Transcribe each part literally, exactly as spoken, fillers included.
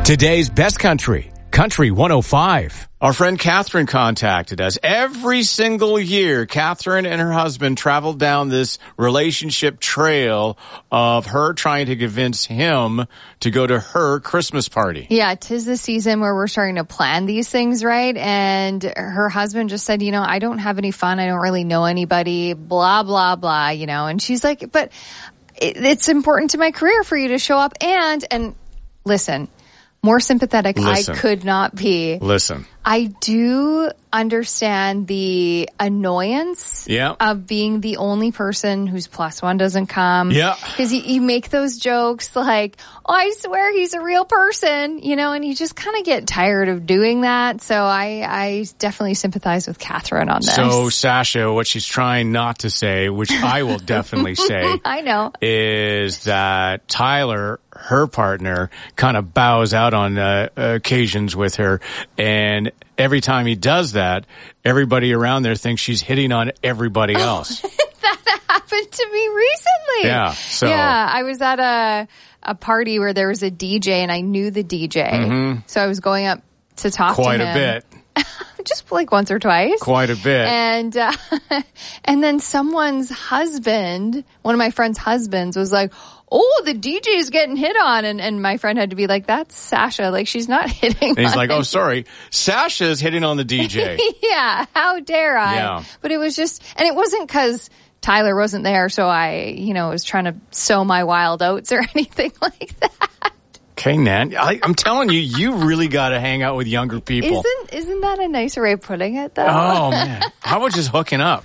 Today's best country, Country one oh five. Our friend Catherine contacted us. Every single year, Catherine and her husband traveled down this relationship trail of her trying to convince him to go to her Christmas party. Yeah, 'tis the season where we're starting to plan these things, right? And her husband just said, you know, I don't have any fun. I don't really know anybody, blah, blah, blah, you know. And she's like, but it, it's important to my career for you to show up. And, and listen, more sympathetic Listen. I could not be. Listen. I do understand the annoyance Yeah. of being the only person whose plus one doesn't come. Yeah. Because you, you make those jokes like, oh, I swear he's a real person, you know, and you just kind of get tired of doing that. So I, I definitely sympathize with Catherine on this. So, Sasha, what she's trying not to say, which I will definitely say, I know, is that Tyler, her partner, kind of bows out on uh, occasions with her, and every time he does that, everybody around there thinks she's hitting on everybody else. That happened to me recently. Yeah. So yeah, I was at a a party where there was a D J, and I knew the D J, mm-hmm. so I was going up to talk quite to him. a bit. Just like once or twice. Quite a bit. And uh, and then someone's husband, one of my friend's husbands, was like, oh, the D J's getting hit on. And, and my friend had to be like, that's Sasha. Like, she's not hitting and he's on like, him. oh, sorry. Sasha's hitting on the D J. Yeah, how dare I? Yeah. But it was just, and it wasn't because Tyler wasn't there, so I, you know, was trying to sow my wild oats or anything like that. Okay, Nan, I, I'm telling you, you really got to hang out with younger people. Isn't isn't that a nicer way of putting it, though? Oh, man. How about just hooking up?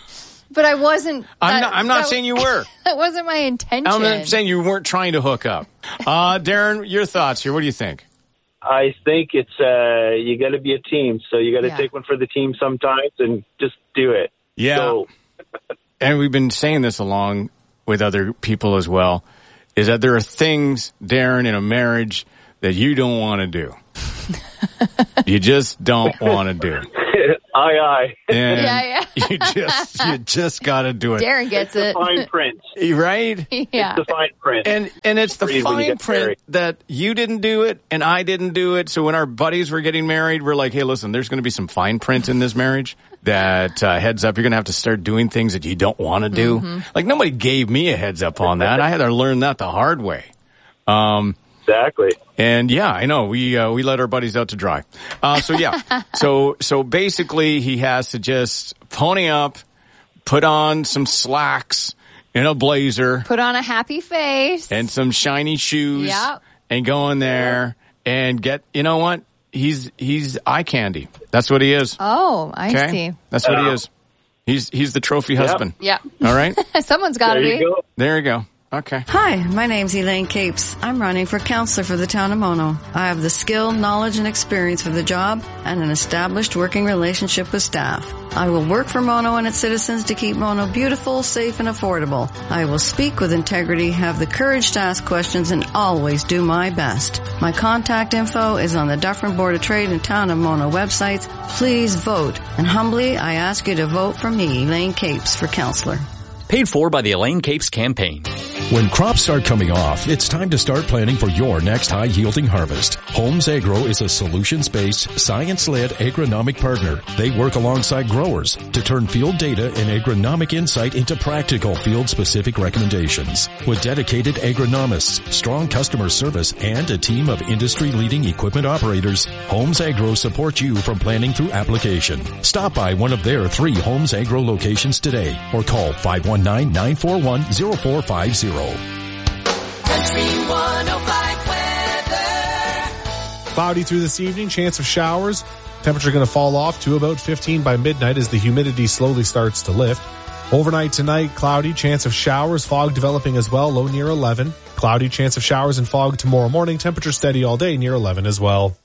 But I wasn't. I'm that, not, I'm not that, saying you were. That wasn't my intention. I'm not saying you weren't trying to hook up. Uh, Darren, your thoughts here. What do you think? I think it's, uh, you got to be a team. So you got to Yeah. take one for the team sometimes and just do it. Yeah. So, and we've been saying this along with other people as well, is that there are things, Darren, in a marriage that you don't want to do. You just don't want to do. aye, aye. And Yeah, yeah. you just you just got to do it. Darren gets it. Fine print. Right? Yeah. The fine print. And and it's the Read when you fine get print married. that you didn't do it and I didn't do it. So when our buddies were getting married, we're like, hey, listen, there's going to be some fine print in this marriage that uh, heads up, you're going to have to start doing things that you don't want to do. Mm-hmm. Like nobody gave me a heads up on that. I had to learn that the hard way. Um, Exactly. And yeah, I know we uh, we let our buddies out to dry. Uh, so yeah, so so basically he has to just pony up, put on some slacks and a blazer, Put on a happy face. and some shiny shoes, Yep. and go in there and get. You know what? He's he's eye candy. That's what he is. Oh, I Okay, see. that's what he is. He's he's the trophy husband. Yeah. All right, Someone's got to There be. you go. there you go. Okay. Hi, my name's Elaine Capes. I'm running for counselor for the town of Mono. I have the skill, knowledge, and experience for the job and an established working relationship with staff. I will work for Mono and its citizens to keep Mono beautiful, safe, and affordable. I will speak with integrity, have the courage to ask questions, and always do my best. My contact info is on the Dufferin Board of Trade and Town of Mono websites. Please vote. And humbly, I ask you to vote for me, Elaine Capes, for counselor. Paid for by the Elaine Capes campaign. When crops start coming off, it's time to start planning for your next high-yielding harvest. Homes Agro is a solutions-based, science-led agronomic partner. They work alongside growers to turn field data and agronomic insight into practical field-specific recommendations. With dedicated agronomists, strong customer service, and a team of industry-leading equipment operators, Homes Agro supports you from planning through application. Stop by one of their three Homes Agro locations today or call five one nine, nine four one, zero four five zero. Country one oh five weather. Cloudy through this evening, chance of showers. Temperature going to fall off to about fifteen by midnight as the humidity slowly starts to lift. Overnight tonight, cloudy, chance of showers, fog developing as well, low near eleven. Cloudy, chance of showers and fog tomorrow morning, temperature steady all day near eleven as well.